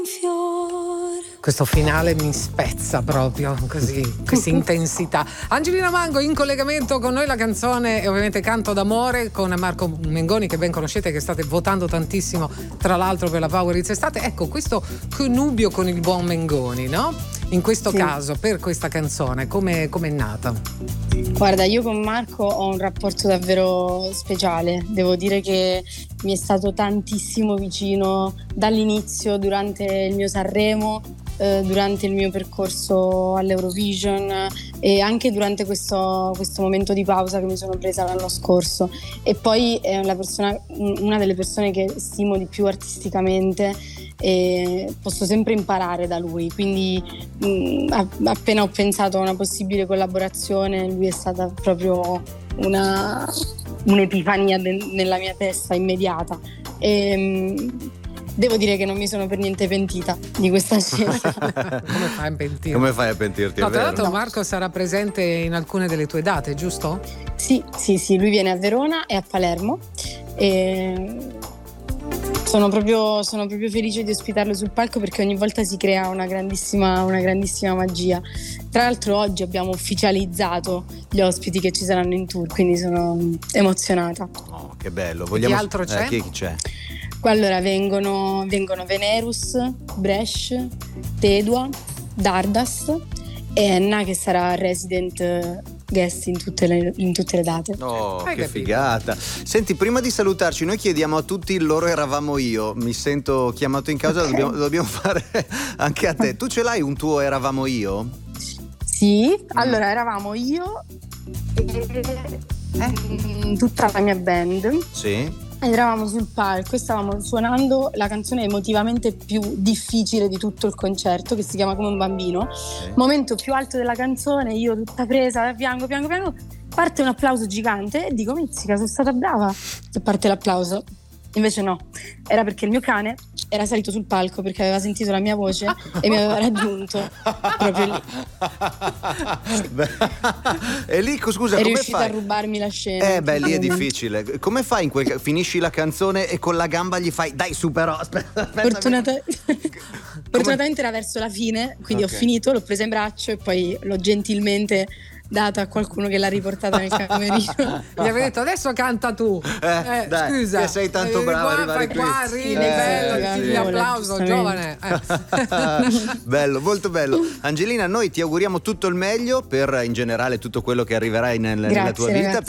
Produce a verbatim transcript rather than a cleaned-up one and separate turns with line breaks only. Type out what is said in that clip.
Questo finale mi spezza proprio, così, questa intensità. Angelina Mango in collegamento con noi, la canzone è ovviamente Canto d'amore con Marco Mengoni, che ben conoscete, che state votando tantissimo tra l'altro per la Power Hits Estate. Ecco, questo connubio con il buon Mengoni, no? In questo sì. caso, per questa canzone, come è nata?
Guarda, io con Marco ho un rapporto davvero speciale, devo dire che mi è stato tantissimo vicino dall'inizio, durante il mio Sanremo, eh, durante il mio percorso all'Eurovision e anche durante questo, questo momento di pausa che mi sono presa l'anno scorso. E poi è una persona, una delle persone che stimo di più artisticamente e posso sempre imparare da lui, quindi mh, appena ho pensato a una possibile collaborazione lui è stata proprio una, un'epifania de- nella mia testa immediata e mh, devo dire che non mi sono per niente pentita di questa scelta.
Come fai a pentirti?
Come fai a pentirti?
No, tra l'altro Marco sarà presente in alcune delle tue date, giusto?
Sì, sì, sì, lui viene a Verona e a Palermo e Sono proprio, sono proprio felice di ospitarlo sul palco perché ogni volta si crea una grandissima, una grandissima magia. Tra l'altro oggi abbiamo ufficializzato gli ospiti che ci saranno in tour, quindi sono emozionata.
Oh, che bello. Vogliamo...
Chi altro c'è?
Eh, chi, chi c'è?
Allora vengono, vengono Venerus, Bresh, Tedua, Dardas e Enna che sarà resident guest in tutte le, in tutte le date.
Oh,
Hai
che
capito?
figata. Senti, prima di salutarci noi chiediamo a tutti il loro eravamo io. Mi sento chiamato in causa,
Okay.
dobbiamo, dobbiamo fare anche a te. Tu ce l'hai un tuo eravamo io?
Sì, allora eravamo io e eh, tutta la mia band.
Sì.
Ed eravamo sul palco e stavamo suonando la canzone emotivamente più difficile di tutto il concerto, che si chiama Come un bambino.
Sì.
Momento più alto della canzone, io tutta presa, piango, piango, piango, parte un applauso gigante e dico mizzica, sono stata brava. E parte l'applauso. Invece no, era perché il mio cane era salito sul palco perché aveva sentito la mia voce e mi aveva raggiunto proprio lì.
Beh, e lì, scusa,
È
come
riuscita
fai?
a rubarmi la scena.
Eh beh, lì è difficile. Come fai in quel finisci la canzone e con la gamba gli fai dai supero, aspetta, aspetta.
Fortunata... Fortunatamente era verso la fine, quindi
Ok.
ho finito, l'ho presa in braccio e poi l'ho gentilmente data a qualcuno che l'ha riportata nel camerino.
Gli avevo detto adesso canta tu.
Eh, dai,
scusa,
che sei tanto
eh,
brava a
qua,
arrivare
fai
qui.
qua, ridi,
Eh,
bello,
sì.
ti applauso,
Giustamente.
giovane. Eh.
Bello, molto bello. Angelina, noi ti auguriamo tutto il meglio per in generale tutto quello che arriverà in- nella
Grazie,
tua vita.
ragazzi.